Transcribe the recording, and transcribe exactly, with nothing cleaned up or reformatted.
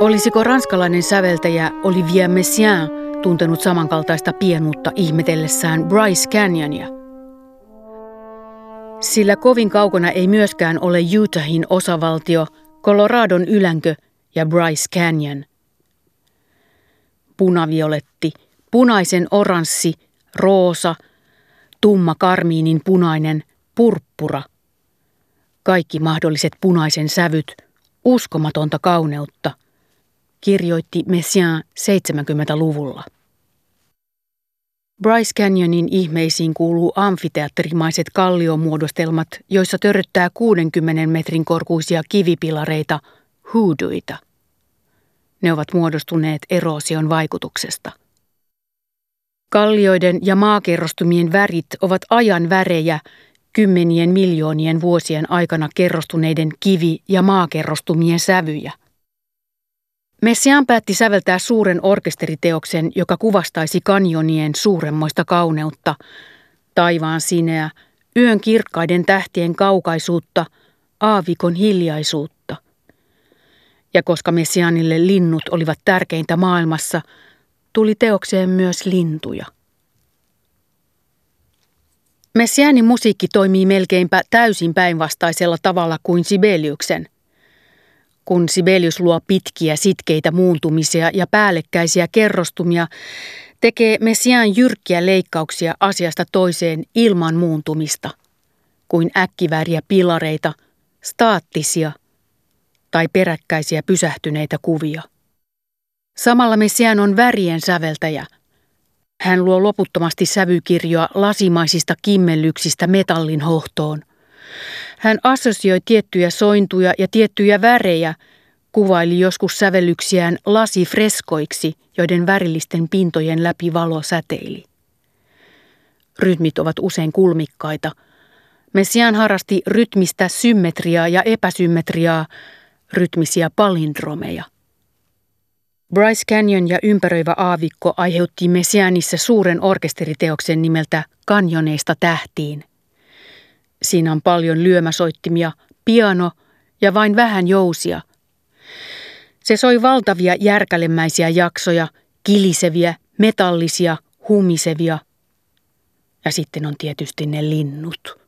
Olisiko ranskalainen säveltäjä Olivier Messiaen tuntenut samankaltaista pienuutta ihmetellessään Bryce Canyonia? Sillä kovin kaukana ei myöskään ole Utahin osavaltio, Coloradon ylänkö ja Bryce Canyon. Punavioletti, punaisen oranssi, roosa, tumma karmiinin punainen, purppura. Kaikki mahdolliset punaisen sävyt, uskomatonta kauneutta, kirjoitti Messiaen seitsemänkymmentäluvulla. Bryce Canyonin ihmeisiin kuuluu amfiteatterimaiset kalliomuodostelmat, joissa töröttää kuudenkymmenen metrin korkuisia kivipilareita, hoodoita. Ne ovat muodostuneet eroosion vaikutuksesta. Kallioiden ja maakerrostumien värit ovat ajan värejä kymmenien miljoonien vuosien aikana kerrostuneiden kivi- ja maakerrostumien sävyjä. Messiaen päätti säveltää suuren orkesteriteoksen, joka kuvastaisi kanjonien suuremmoista kauneutta, taivaan sineä, yön kirkkaiden tähtien kaukaisuutta, aavikon hiljaisuutta. Ja koska Messiaenille linnut olivat tärkeintä maailmassa, tuli teokseen myös lintuja. Messiaenin musiikki toimii melkeinpä täysin päinvastaisella tavalla kuin Sibeliuksen. Kun Sibelius luo pitkiä, sitkeitä muuntumisia ja päällekkäisiä kerrostumia, tekee Messiaen jyrkkiä leikkauksia asiasta toiseen ilman muuntumista, kuin äkkivääriä pilareita, staattisia tai peräkkäisiä pysähtyneitä kuvia. Samalla Messiaen on värien säveltäjä. Hän luo loputtomasti sävykirjoa lasimaisista kimmellyksistä metallin hohtoon. Hän assosioi tiettyjä sointuja ja tiettyjä värejä, kuvaili joskus sävellyksiään lasifreskoiksi, joiden värillisten pintojen läpi valo säteili. Rytmit ovat usein kulmikkaita. Messiaen harrasti rytmistä symmetriaa ja epäsymmetriaa, rytmisiä palindromeja. Bryce Canyon ja ympäröivä aavikko aiheutti Messiaenissa suuren orkesteriteoksen nimeltä Kanjoneista tähtiin. Siinä on paljon lyömäsoittimia, piano ja vain vähän jousia. Se soi valtavia järkälemäisiä jaksoja, kiliseviä, metallisia, humisevia. Ja sitten on tietysti ne linnut.